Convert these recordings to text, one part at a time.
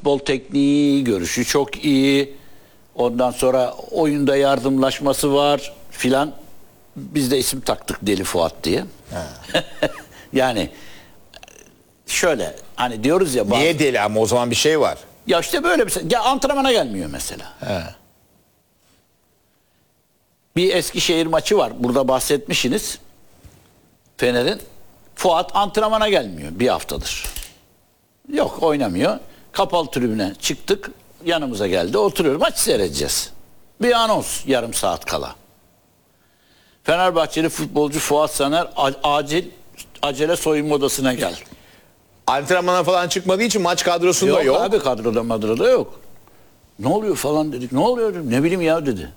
futbol tekniği, görüşü çok iyi. Ondan sonra oyunda yardımlaşması var filan. Biz de isim taktık Deli Fuat diye. Yani şöyle hani diyoruz ya. Niye deli ama o zaman bir şey var. Ya işte böyle bir şey. Ya antrenmana gelmiyor mesela. He. Bir Eskişehir maçı var. Burada bahsetmişsiniz. Fener'in. Fuat antrenmana gelmiyor bir haftadır. Yok, oynamıyor. Kapalı tribüne çıktık. Yanımıza geldi. Oturuyoruz. Maç seyredeceğiz. Bir anons yarım saat kala. Fenerbahçeli futbolcu Fuat Saner acele soyunma odasına gel. Antrenmana falan çıkmadığı için maç kadrosunda yok. Abi kadroda yok. Ne oluyor falan dedik. Ne oluyor dedim. Ne bileyim ya dedi.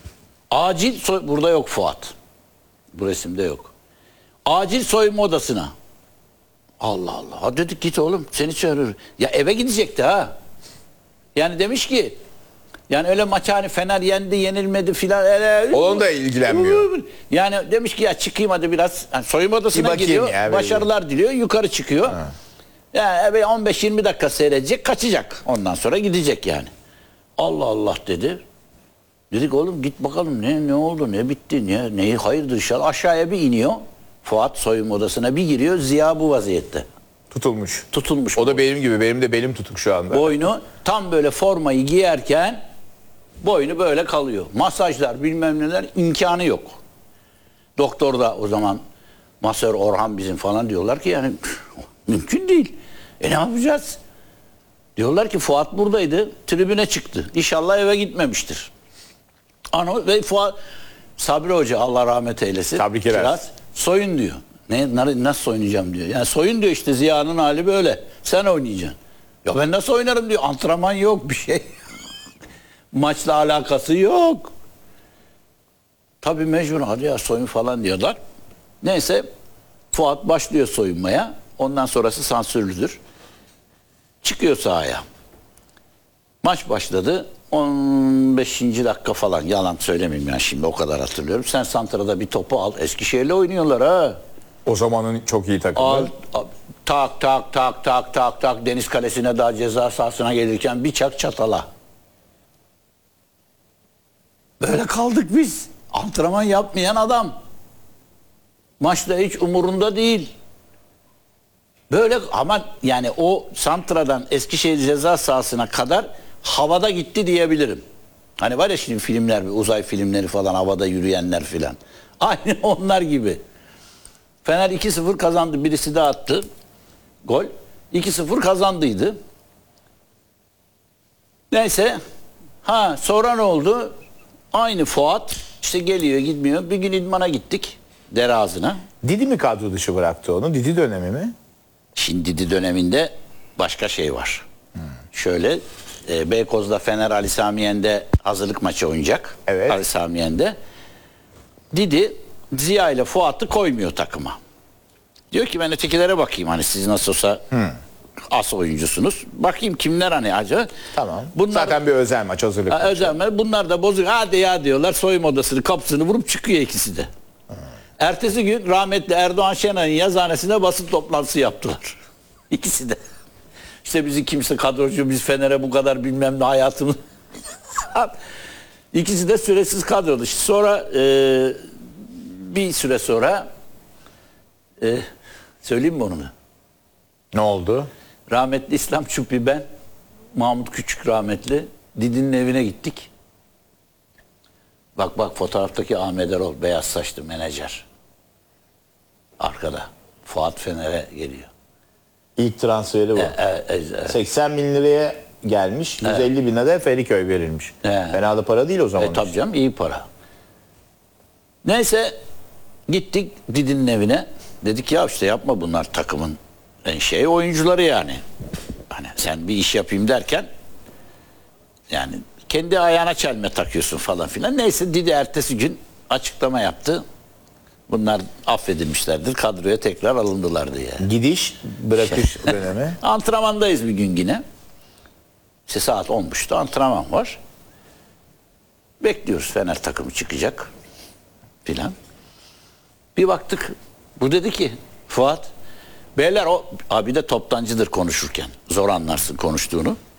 Burada yok Fuat. Bu resimde yok. Acil soyunma odasına. Allah Allah. Ha dedik git oğlum seni çağırıyor. Ya eve gidecekti ha. Yani demiş ki yani öyle maç hani Fener yendi yenilmedi filan. Onun da ilgilenmiyor. Yani demiş ki ya çıkayım hadi biraz. Yani soyunma odasına gidiyor. Ya, başarılar diliyor. Yukarı çıkıyor. Ha. Yani 15-20 dakika seyredecek kaçacak. Ondan sonra gidecek yani. Allah Allah dedi. Dedik oğlum git bakalım ne oldu ne bitti neyi hayırdır inşallah. Aşağıya bir iniyor. Fuat soyunma odasına bir giriyor. Ziya bu vaziyette. Tutulmuş. O da benim gibi. Benim de belim tutuk şu anda. Boynu tam böyle formayı giyerken boynu böyle kalıyor. Masajlar bilmem neler imkanı yok. Doktor da o zaman masör Orhan bizim falan diyorlar ki yani mümkün değil. Ne yapacağız? Diyorlar ki Fuat buradaydı. Tribüne çıktı. İnşallah eve gitmemiştir. Ve Fuat Sabri Hoca Allah rahmet eylesin. Sabri Kiraz. Soyun diyor. Nasıl soyunacağım diyor. Yani soyun diyor işte Ziya'nın hali böyle. Sen oynayacaksın. Ya ben nasıl oynarım diyor. Antrenman yok bir şey. Maçla alakası yok. Tabii mecbur hadi ya soyun falan diyorlar. Neyse Fuat başlıyor soyunmaya. Ondan sonrası sansürlüdür. Çıkıyor sahaya. Maç başladı. 15. dakika falan yalan söylemeyeyim yani şimdi o kadar hatırlıyorum. Sen santrada bir topu al. Eskişehir'le oynuyorlar ha. O zamanın çok iyi takımı. Tak Deniz Kalesi'ne daha ceza sahasına gelirken bir çak çatala. Böyle kaldık biz. Antrenman yapmayan adam. Maçta hiç umurunda değil. Böyle ama yani o santradan Eskişehir ceza sahasına kadar havada gitti diyebilirim. Hani var ya şimdi filmler, uzay filmleri falan havada yürüyenler filan. Aynı onlar gibi. Fener 2-0 kazandı. Birisi de attı. Gol. 2-0 kazandıydı. Neyse. Sonra ne oldu? Aynı Fuat işte geliyor gitmiyor. Bir gün idmana gittik. Dere ağzına. Didi mi kadro dışı bıraktı onu? Didi dönemi mi? Şimdi Didi döneminde başka şey var. Şöyle Beykoz'da Fener Ali Samiyen'de hazırlık maçı oynayacak. Evet. Ali Samiyen'de. Didi Ziya ile Fuat'ı koymuyor takıma. Diyor ki ben ötekilere bakayım hani siz nasıl olsa as oyuncusunuz. Bakayım kimler hani acaba. Tamam. Zaten bir özel maç hazırlık maçı. Özel maç. Bunlar da bozuk. Hadi ya diyorlar soyunma odasını kapısını vurup çıkıyor ikisi de. Ertesi gün rahmetli Erdoğan Şenay'ın yazıhanesinde basın toplantısı yaptılar. İkisi de. İşte bizi kimse kadrocu biz Fener'e bu kadar bilmem ne hayatımız. İkisi de süresiz kadrodu. Sonra bir süre sonra söyleyeyim mi onu? Ne oldu? Rahmetli İslam Çupi ben Mahmut Küçük rahmetli Didi'nin evine gittik. Bak fotoğraftaki Ahmet Erol beyaz saçlı menajer. Arkada. Fuat Fener'e geliyor. İlk transferi bu. 80 bin liraya gelmiş. 150 bine de Feriköy verilmiş. Fena da para değil o zaman. Tabii canım iyi para. Neyse gittik Didi'nin evine. Dedik ya işte yapma bunlar takımın oyuncuları yani. Hani sen bir iş yapayım derken yani kendi ayağına çelme takıyorsun falan filan. Neyse Didi ertesi gün açıklama yaptı. Bunlar affedilmişlerdir. Kadroya tekrar alındılar diye. Gidiş, bırakış dönemi. Antrenmandayız bir gün yine. İşte saat 10.30'da antrenman var. Bekliyoruz Fener takımı çıkacak filan. Bir baktık. Bu dedi ki Fuat beyler o abi de toptancıdır konuşurken. Zor anlarsın konuştuğunu.